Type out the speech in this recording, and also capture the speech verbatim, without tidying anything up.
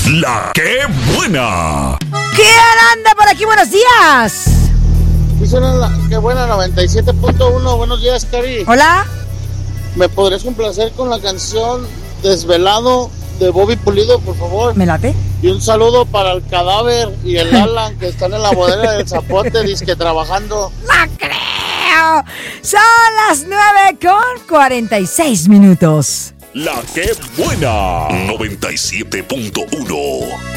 La que buena. ¿Quién anda por aquí? Buenos días. Sí, suena la que buena, noventa y siete punto uno. Buenos días, Cari. Hola. ¿Me podrías complacer con la canción Desvelado de Bobby Pulido, por favor? ¿Me late? Y un saludo para el Cadáver y el Alan, que están en la bodega del Zapote, disque trabajando. ¡No creo! Son las nueve con cuarenta y seis minutos. La que buena. noventa y siete punto uno.